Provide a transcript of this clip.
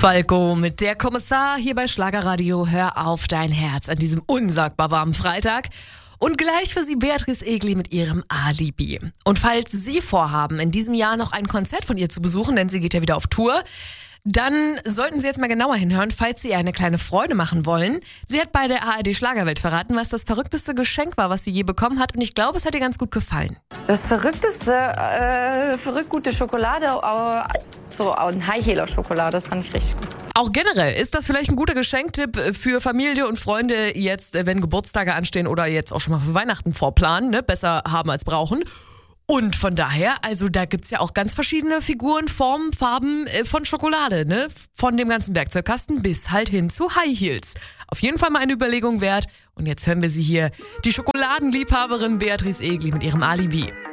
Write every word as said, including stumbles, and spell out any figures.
Falco mit der Kommissar hier bei Schlagerradio. Hör auf dein Herz an diesem unsagbar warmen Freitag. Und gleich für Sie Beatrice Egli mit ihrem Alibi. Und falls Sie vorhaben, in diesem Jahr noch ein Konzert von ihr zu besuchen, denn sie geht ja wieder auf Tour, dann sollten Sie jetzt mal genauer hinhören, falls Sie ihr eine kleine Freude machen wollen. Sie hat bei der A R D Schlagerwelt verraten, was das verrückteste Geschenk war, was sie je bekommen hat. Und ich glaube, es hat ihr ganz gut gefallen. Das verrückteste, äh, verrückt gute Schokolade, äh, so ein High-Heeler-Schokolade, das fand ich richtig gut. Auch generell ist das vielleicht ein guter Geschenktipp für Familie und Freunde jetzt, wenn Geburtstage anstehen oder jetzt auch schon mal für Weihnachten vorplanen, ne? Besser haben als brauchen. Und von daher, also da gibt's ja auch ganz verschiedene Figuren, Formen, Farben von Schokolade, ne? Von dem ganzen Werkzeugkasten bis halt hin zu High Heels. Auf jeden Fall mal eine Überlegung wert. Und jetzt hören wir sie hier, die Schokoladenliebhaberin Beatrice Egli mit ihrem Alibi.